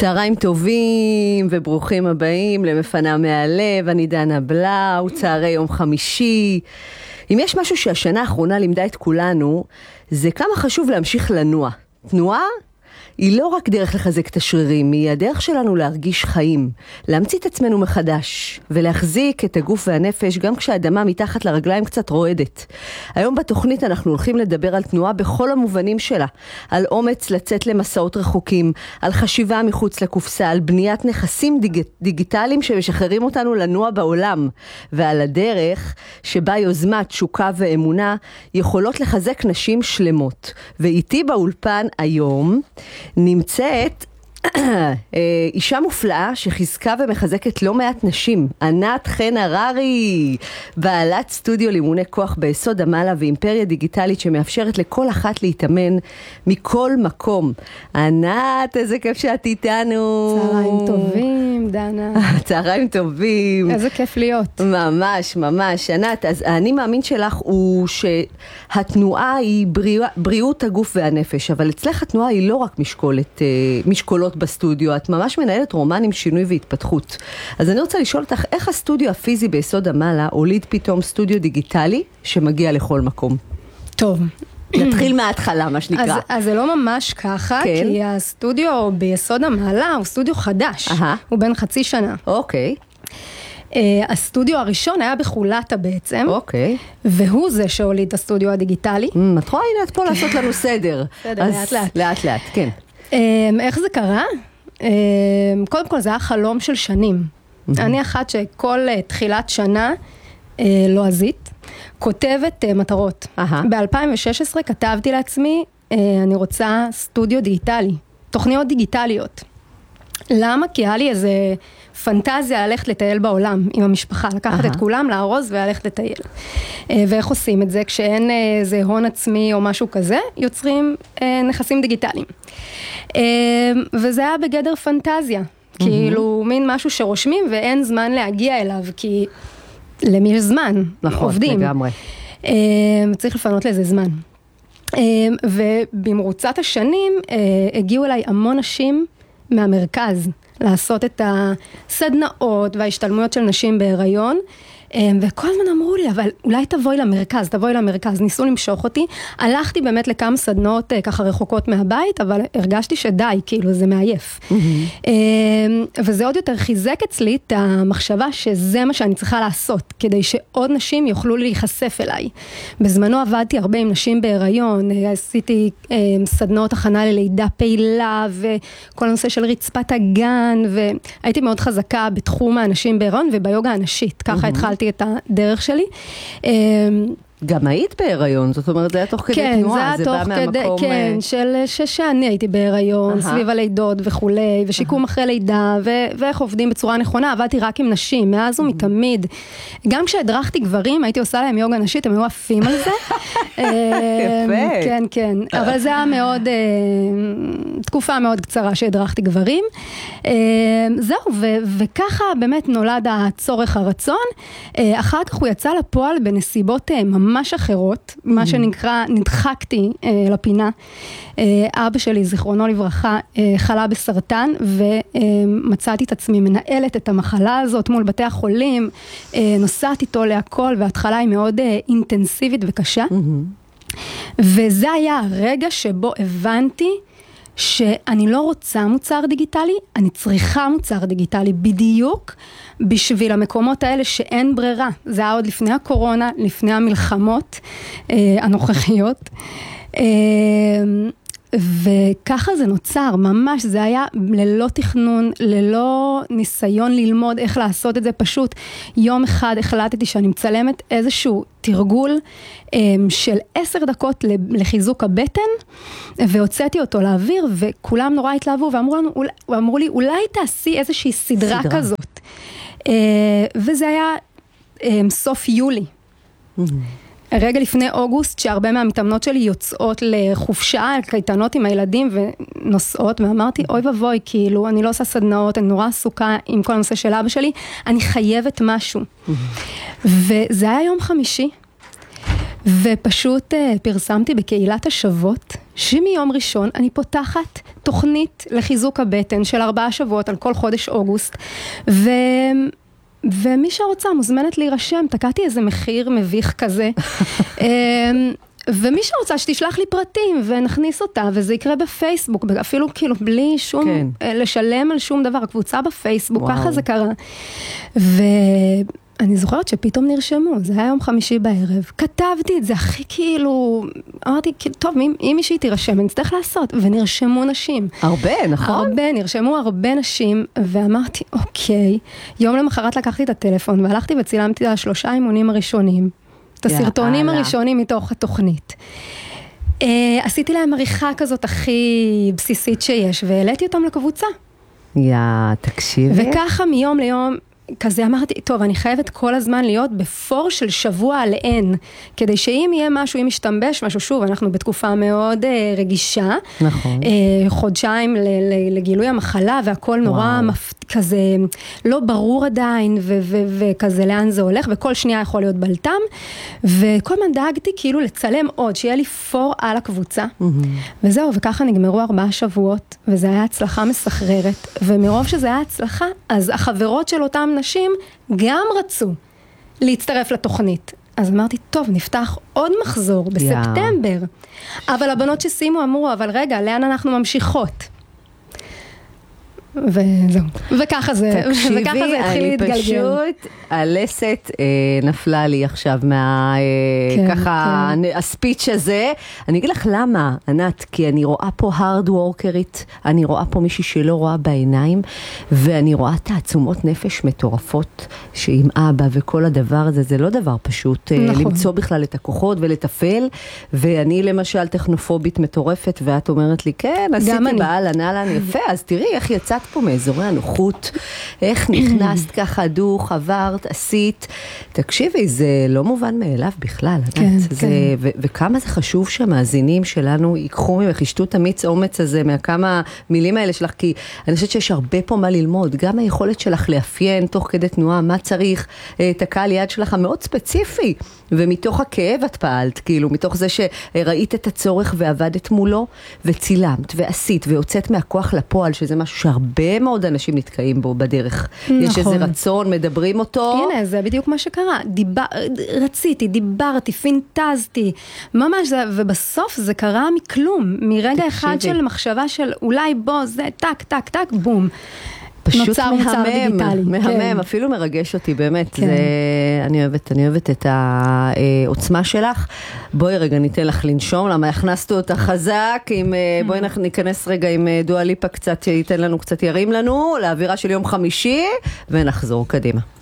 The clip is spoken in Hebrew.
צהריים טובים וברוכים הבאים למפנה מהלב, אני דנה בלאו, צהרי יום חמישי. אם יש משהו שהשנה האחרונה לימדה את כולנו, זה כמה חשוב להמשיך לנוע. תנועה היא לא רק דרך לחזק את השרירים, היא הדרך שלנו להרגיש חיים, להמציא את עצמנו מחדש, ולהחזיק את הגוף והנפש גם כשהאדמה מתחת לרגליים קצת רועדת. היום בתוכנית אנחנו הולכים לדבר על תנועה בכל המובנים שלה, על אומץ לצאת למסעות רחוקים, על חשיבה מחוץ לקופסה, על בניית נכסים דיגיטליים שמשחררים אותנו לנוע בעולם, ועל הדרך שבה יוזמה, תשוקה ואמונה יכולות לחזק נשים שלמות. ואיתי באולפן היום נמצאת אישה מופלאה שחיזקה ומחזקת לא מעט נשים, ענת חן הררי, בעלת סטודיו לימוני כוח ביסוד המעלה ואימפריה דיגיטלית שמאפשרת לכל אחת להתאמן מכל מקום. ענת, איזה כיף שאת איתנו. צהריים טובים, דנה. צהריים טובים. איזה כיף להיות. ממש, ממש. ענת, אז אני מאמין שלך הוא שהתנועה היא בריאות הגוף והנפש, אבל אצלך התנועה היא לא רק משקולות בסטודיו, את ממש מנהלת רומן עם שינוי והתפתחות. אז אני רוצה לשאול אותך, איך הסטודיו הפיזי ביסוד המעלה הוליד פתאום סטודיו דיגיטלי שמגיע לכל מקום? טוב. נתחיל מההתחלה, מה שנקרא. אז זה לא ממש ככה, כן. כי הסטודיו ביסוד המעלה הוא סטודיו חדש. הוא בן חצי שנה. אוקיי. הסטודיו הראשון היה בחולתה בעצם. אוקיי. והוא זה שהוליד את הסטודיו הדיגיטלי. את רואה, הנה, את פה לעשות לנו סדר. בסדר, לאט לאט. לאט לאט, כן. איך זה קרה? קודם כל זה היה חלום של שנים. אני אחת שכל תחילת שנה לועזית, כותבת מטרות. ב-2016 כתבתי לעצמי, אני רוצה סטודיו דיגיטלי, תוכניות דיגיטליות. למה? כי היה לי איזה פנטזיה ללכת לטייל בעולם עם המשפחה, לקחת את כולם, לארוז וללכת לטייל. ואיך עושים את זה? כשאין איזה הון עצמי או משהו כזה, יוצרים נכסים דיגיטליים. וזה היה בגדר פנטזיה, כאילו מין משהו שרושמים ואין זמן להגיע אליו, כי למי יש זמן? נכון, עובדים. לגמרי. צריך לפנות לזה זמן. ובמרוצת השנים הגיעו אליי המון נשים מהמרכז לעשות את הסדנאות וההשתלמויות של נשים בהיריון, וכל הזמן אמרו לי, אבל אולי תבואי למרכז, ניסו למשוך אותי, הלכתי באמת לכמה סדנאות ככה רחוקות מהבית, אבל הרגשתי שדי, כאילו זה מעייף. וזה עוד יותר חיזק אצלי את המחשבה שזה מה שאני צריכה לעשות, כדי שעוד נשים יוכלו להיחשף אליי. בזמנו עבדתי הרבה עם נשים בהיריון, עשיתי סדנאות הכנה ללידה פעילה, וכל הנושא של רצפת הגן, והייתי מאוד חזקה בתחום האנשים בהיריון, וביוגה הנשית, ככה התחלתי את הדרך שלי. גם היית בהיריון, זאת אומרת, זה היה תוך כדי תנועה, זה בא מהמקום... כן, שאני הייתי בהיריון, סביב הלידות וכולי, ושיקום אחרי לידה, ואיך עובדים בצורה נכונה, עבדתי רק עם נשים, מאז ומתמיד. גם כשהדרכתי גברים, הייתי עושה להם יוגה נשית, הם היו עפים על זה. יפה. כן, כן. אבל זה היה מאוד, תקופה מאוד קצרה שהדרכתי גברים. זהו, וככה באמת נולד הצורך הרצון. אחר כך הוא יצא לפועל בנסיבות ממש אחרות, מה שנקרא, נדחקתי לפינה. אבא שלי, זיכרונו לברכה, חלה בסרטן, ומצאתי את עצמי מנהלת את המחלה הזאת מול בתי החולים, נוסעת איתו להכל, וההתחלה היא מאוד אינטנסיבית וקשה. וזה היה הרגע שבו הבנתי שאני לא רוצה מוצר דיגיטלי, אני צריכה מוצר דיגיטלי בדיוק בשביל המקומות האלה שאין ברירה. זה היה עוד לפני הקורונה, לפני המלחמות הנוכחיות. וככה זה נוצר, ממש זה היה ללא תכנון, ללא ניסיון ללמוד איך לעשות את זה, פשוט יום אחד החלטתי שאני מצלמת איזשהו תרגול של 10 דקות לחיזוק הבטן, והוצאתי אותו לאוויר, וכולם נורא התלהבו, ואמרו לי, אולי תעשי איזושהי סדרה כזאת. וזה היה סוף יולי. רגע לפני אוגוסט, שהרבה מהמתאמנות שלי יוצאות לחופשה, קייטנות עם הילדים ונוסעות, ואמרתי, אוי ובוי, כאילו, אני לא עושה סדנאות, אני נורא עסוקה עם כל הנושא של אבא שלי, אני חייבת משהו. וזה היה יום חמישי, ופשוט פרסמתי בקהילת השוות, שמיום ראשון אני פותחת תוכנית לחיזוק הבטן של 4 שבועות על כל חודש אוגוסט, ומי שרוצה מוזמנת להירשם, תקעתי איזה מחיר מביך כזה, ומי שרוצה שתשלח לי פרטים ונכניס אותה, וזה יקרה בפייסבוק, אפילו כאילו בלי שום, לשלם על שום דבר, קבוצה בפייסבוק, ככה זה קרה. ואני זוכרת שפתאום נרשמו, זה היה יום חמישי בערב, כתבתי את זה הכי כאילו, אמרתי, טוב, אם מישהי תירשם, אני צריך לעשות, ונרשמו נשים. הרבה, נכון? הרבה, נרשמו הרבה נשים, ואמרתי, אוקיי, יום למחרת לקחתי את הטלפון, והלכתי וצילמתי על 3 אימונים הראשונים, את הסרטונים הראשונים מתוך התוכנית. עשיתי להם עריכה כזאת הכי בסיסית שיש, והעליתי אותם לקבוצה. תקשיבי. וככה מיום ליום, כזה אמרתי, טוב, אני חייבת כל הזמן להיות בפור של שבוע עליהן, כדי שאם יהיה משהו, אם ישתמבש משהו, שוב, אנחנו בתקופה מאוד רגישה. נכון. חודשיים לגילוי המחלה, והכל נורא כזה לא ברור עדיין, וכזה לאן זה הולך, וכל שנייה יכול להיות בלטם, וכל הזמן דאגתי כאילו לצלם עוד, שיהיה לי פור על הקבוצה, וזהו, וככה נגמרו 4 שבועות, וזה היה הצלחה מסחררת, ומרוב שזה היה הצלחה, אז החברות של אותם נשים גם רצו להצטרף לתוכנית. אז אמרתי, טוב, נפתח עוד מחזור בספטמבר, אבל הבנות שסיימו אמרו, אבל רגע, לאן אנחנו ממשיכות? וזהו. וככה זה התחיל להתגלגל. תקשיבי, אני פשוט, הלסת נפלה לי עכשיו ככה הספיץ' הזה. אני אגיד לך למה, ענת, כי אני רואה פה hard workerית, אני רואה פה מישהי שלא רואה בעיניים, ואני רואה תעצומות נפש מטורפות, שעם אבא וכל הדבר הזה, זה לא דבר פשוט למצוא בכלל את הכוחות ולטפל, ואני למשל טכנופובית מטורפת, ואת אומרת לי, כן, עשיתי בעל, ענן, יפה, אז תראי איך יצאת פה מאזורי הנוחות, איך נכנסת ככה דוך, עברת, עשית. תקשיבי, זה לא מובן מאליו בכלל. וכמה זה חשוב שהמאזינים שלנו ייקחו ממך, ישתו את אומץ הזה, מהכמה מילים האלה שלך, כי אני חושבת שיש הרבה פה מה ללמוד, גם היכולת שלך לאפיין תוך כדי תנועה, מה צריך, את הקהל יד שלך המאוד ספציפי, ומתוך הכאב את פעלת, כאילו, מתוך זה שראית את הצורך ועבדת מולו, וצילמת ועשית, והוצאת מהכוח לפועל, שזה משהו שהרבה מאוד אנשים נתקעים בו בדרך. נכון. יש איזה רצון, מדברים אותו. הנה, זה בדיוק מה שקרה. רציתי, דיברתי, פינטזתי, ממש, ובסוף זה קרה מכלום, מרגע אחד של מחשבה של אולי בוא, זה טק, טק, טק, בום. פשוט מהמם, אפילו מרגש אותי, באמת. אני אוהבת את העוצמה שלך. בואי רגע ניתן לך לנשום, למה הכנסתו אותה חזק, בואי ניכנס רגע עם דואה ליפה קצת, ייתן לנו קצת, ירים לנו, לאווירה של יום חמישי, ונחזור קדימה.